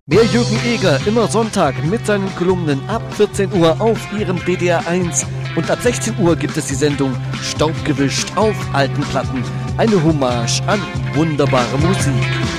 Mehr Jürgen Eger, immer Sonntag mit seinen Kolumnen ab 14 Uhr auf Ihrem DDR 1. Und ab 16 Uhr gibt es die Sendung Staubgewischt auf alten Platten. Eine Hommage an wunderbare Musik.